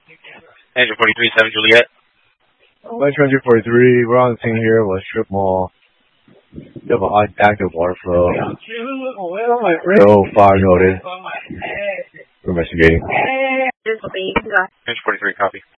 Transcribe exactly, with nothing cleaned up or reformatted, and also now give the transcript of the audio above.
Engine forty-three, seven Juliet. West Engine forty-three, we're on the scene here with Strip Mall. You have an active water flow. No fire noted. We're investigating. Engine forty-three, copy.